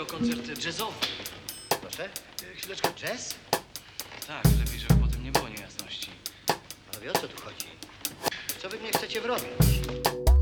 o koncert jazzowy. Proszę, chwileczkę, jazz? Tak, lepiej, żeby potem nie było niejasności. Ale o co tu chodzi? Co wy mnie chcecie wrobić?